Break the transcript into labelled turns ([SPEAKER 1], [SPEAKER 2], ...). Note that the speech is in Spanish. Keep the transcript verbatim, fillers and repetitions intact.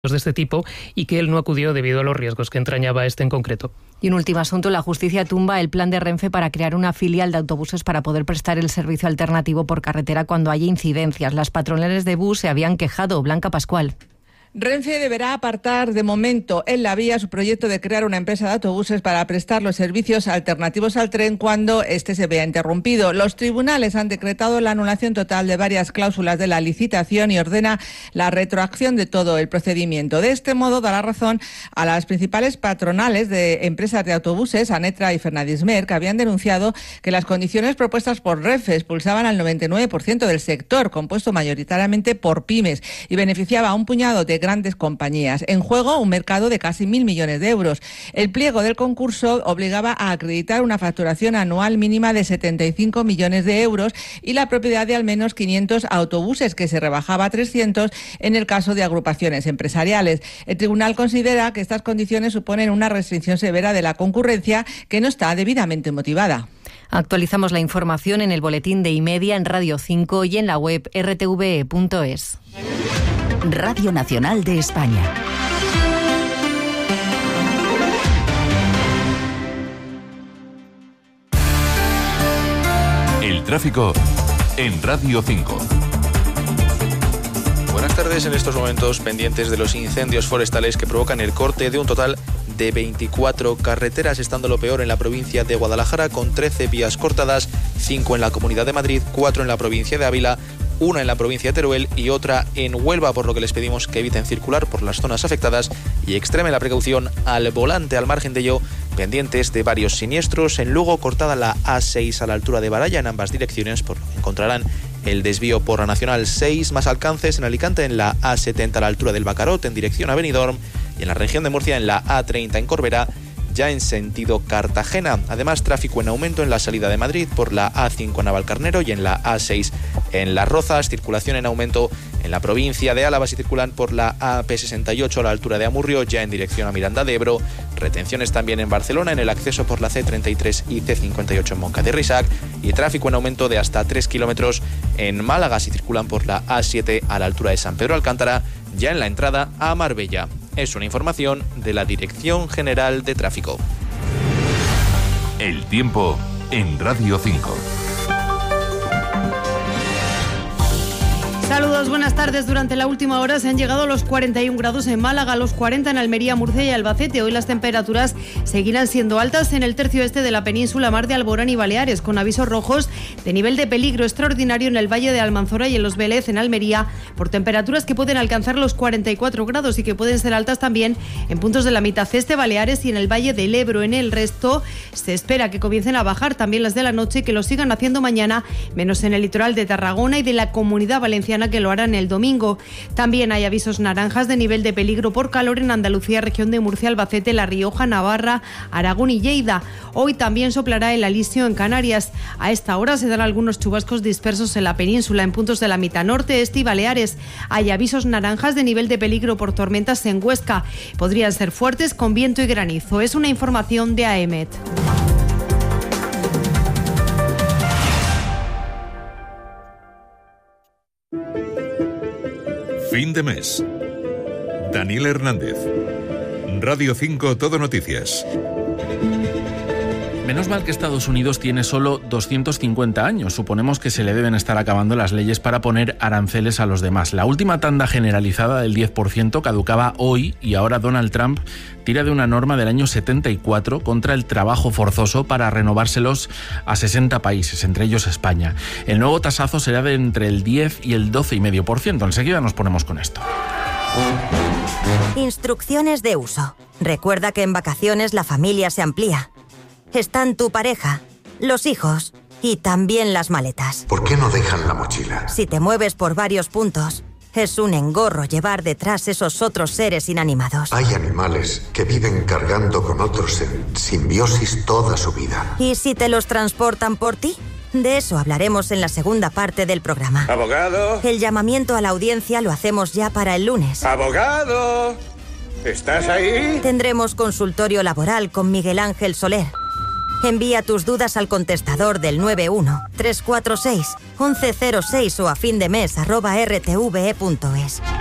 [SPEAKER 1] de este tipo y que él no acudió debido a los riesgos que entrañaba este en concreto.
[SPEAKER 2] Y un último asunto, la justicia tumba el plan de Renfe para crear una filial de autobuses para poder prestar el servicio alternativo por carretera cuando haya incidencias. Las patronales de bus se habían quejado. Blanca Pascual.
[SPEAKER 3] Renfe deberá apartar de momento en la vía su proyecto de crear una empresa de autobuses para prestar los servicios alternativos al tren cuando éste se vea interrumpido. Los tribunales han decretado la anulación total de varias cláusulas de la licitación y ordena la retroacción de todo el procedimiento. De este modo dará razón a las principales patronales de empresas de autobuses, Anetra y Fernadismer, que habían denunciado que las condiciones propuestas por Renfe expulsaban al noventa y nueve por ciento del sector, compuesto mayoritariamente por pymes, y beneficiaba a un puñado de grandes compañías. En juego, un mercado de casi mil millones de euros. El pliego del concurso obligaba a acreditar una facturación anual mínima de setenta y cinco millones de euros y la propiedad de al menos quinientos autobuses, que se rebajaba a trescientos en el caso de agrupaciones empresariales. El tribunal considera que estas condiciones suponen una restricción severa de la concurrencia que no está debidamente motivada.
[SPEAKER 2] Actualizamos la información en el boletín de Imedia, en Radio cinco y en la web erre te ve e punto es.
[SPEAKER 4] Radio Nacional de España.
[SPEAKER 5] El tráfico en Radio cinco.
[SPEAKER 6] Buenas tardes. En estos momentos pendientes de los incendios forestales que provocan el corte de un total de veinticuatro carreteras, estando lo peor en la provincia de Guadalajara, con trece vías cortadas, cinco en la Comunidad de Madrid, cuatro en la provincia de Ávila, una en la provincia de Teruel y otra en Huelva, por lo que les pedimos que eviten circular por las zonas afectadas y extremen la precaución al volante. Al margen de ello, pendientes de varios siniestros. En Lugo, cortada la A seis a la altura de Baralla en ambas direcciones, por lo que encontrarán el desvío por la Nacional seis. Más alcances en Alicante en la A setenta a la altura del Bacarot en dirección a Benidorm, y en la región de Murcia en la A treinta en Corbera, ya en sentido Cartagena. Además, tráfico en aumento en la salida de Madrid por la A cinco en Navalcarnero y en la A seis en Las Rozas. Circulación en aumento en la provincia de Álava, si circulan por la A P sesenta y ocho a la altura de Amurrio, ya en dirección a Miranda de Ebro. Retenciones también en Barcelona en el acceso por la C treinta y tres y C cincuenta y ocho en Moncada y Risac. Y tráfico en aumento de hasta tres kilómetros en Málaga, si circulan por la A siete a la altura de San Pedro Alcántara, ya en la entrada a Marbella. Es una información de la Dirección General de Tráfico.
[SPEAKER 5] El tiempo en Radio cinco.
[SPEAKER 7] Saludos, buenas tardes. Durante la última hora se han llegado a los cuarenta y un grados en Málaga, a los cuarenta en Almería, Murcia y Albacete. Hoy las temperaturas seguirán siendo altas en el tercio este de la península, Mar de Alborán y Baleares, con avisos rojos de nivel de peligro extraordinario en el Valle de Almanzora y en Los Vélez, en Almería, por temperaturas que pueden alcanzar los cuarenta y cuatro grados y que pueden ser altas también en puntos de la mitad este, Baleares y en el Valle del Ebro. En el resto se espera que comiencen a bajar también las de la noche y que lo sigan haciendo mañana, menos en el litoral de Tarragona y de la Comunidad Valenciana, que lo harán el domingo. También hay avisos naranjas de nivel de peligro por calor en Andalucía, región de Murcia, Albacete, La Rioja, Navarra, Aragón y Lleida. Hoy también soplará el alisio en Canarias. A esta hora se dan algunos chubascos dispersos en la península, en puntos de la mitad norte, este y Baleares. Hay avisos naranjas de nivel de peligro por tormentas en Huesca. Podrían ser fuertes con viento y granizo. Es una información de A E M E T.
[SPEAKER 5] Fin de mes. Daniel Hernández. Radio cinco Todo Noticias.
[SPEAKER 8] Menos mal que Estados Unidos tiene solo doscientos cincuenta años. Suponemos que se le deben estar acabando las leyes para poner aranceles a los demás. La última tanda generalizada del diez por ciento caducaba hoy y ahora Donald Trump tira de una norma del año setenta y cuatro contra el trabajo forzoso para renovárselos a sesenta países, entre ellos España. El nuevo tasazo será de entre el diez y el doce coma cinco por ciento. Enseguida nos ponemos con esto.
[SPEAKER 9] Instrucciones de uso. Recuerda que en vacaciones la familia se amplía. Están tu pareja, los hijos y también las maletas.
[SPEAKER 10] ¿Por qué no dejan la mochila?
[SPEAKER 9] Si te mueves por varios puntos, es un engorro llevar detrás esos otros seres inanimados.
[SPEAKER 10] Hay animales que viven cargando con otros en simbiosis toda su vida.
[SPEAKER 9] ¿Y si te los transportan por ti? De eso hablaremos en la segunda parte del programa.
[SPEAKER 11] ¡Abogado!
[SPEAKER 9] El llamamiento a la audiencia lo hacemos ya para el lunes.
[SPEAKER 11] ¡Abogado! ¿Estás ahí?
[SPEAKER 9] Tendremos consultorio laboral con Miguel Ángel Soler. Envía tus dudas al contestador del nueve uno tres cuatro seis once cero seis o a fin de mes arroba erre te ve e punto es.